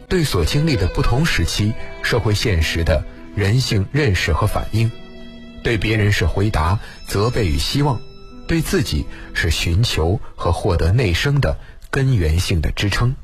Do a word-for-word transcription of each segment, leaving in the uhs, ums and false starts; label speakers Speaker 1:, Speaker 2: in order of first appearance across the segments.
Speaker 1: 对所经历的不同时期社会现实的人性认识和反应，对别人是回答、责备与希望，对自己是寻求和获得内生的根源性的支撑。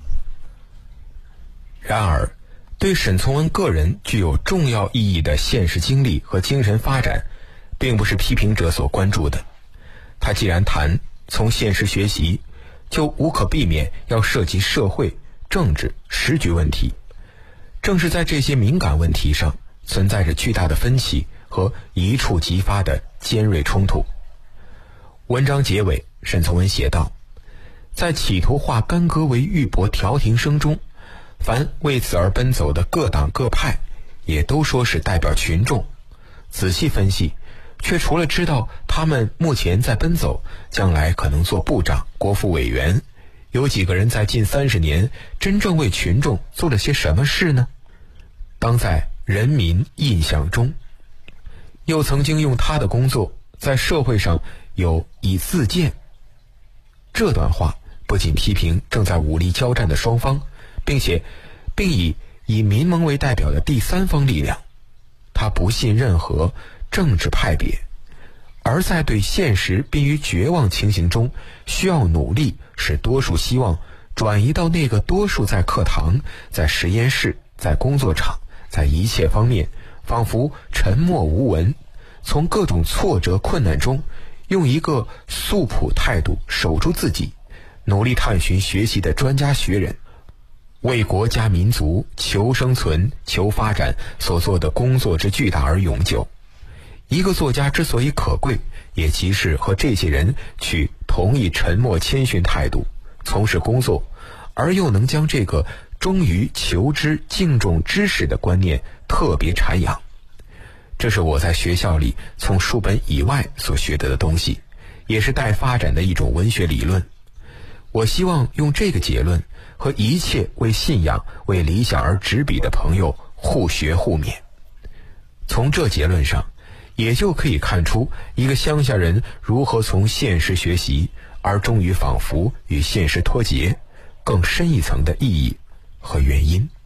Speaker 1: 然而，对沈从文个人具有重要意义的现实经历和精神发展，并不是批评者所关注的。他既然谈从现实学习，就无可避免要涉及社会、政治、时局问题。正是在这些敏感问题上，存在着巨大的分歧和一触即发的尖锐冲突。文章结尾，沈从文写道：在企图化干戈为玉帛调停声中，凡为此而奔走的各党各派，也都说是代表群众。仔细分析，却除了知道他们目前在奔走，将来可能做部长、国府委员，有几个人在近三十年真正为群众做了些什么事呢？当在人民印象中，又曾经用他的工作在社会上有以自荐。这段话不仅批评正在武力交战的双方，并且并以以民盟为代表的第三方力量。他不信任何政治派别，而在对现实濒于绝望情形中，需要努力使多数希望转移到那个多数在课堂、在实验室、在工作场、在一切方面仿佛沉默无闻，从各种挫折困难中用一个素朴态度守住自己，努力探寻学习的专家学人为国家民族求生存、求发展所做的工作之巨大而永久。一个作家之所以可贵，也即是和这些人取同一沉默谦逊态度从事工作，而又能将这个忠于求知、敬重知识的观念特别阐养。这是我在学校里从书本以外所学得的东西，也是待发展的一种文学理论。我希望用这个结论和一切为信仰、为理想而执笔的朋友互学互勉。从这结论上，也就可以看出一个乡下人如何从现实学习，而终于仿佛与现实脱节，更深一层的意义和原因。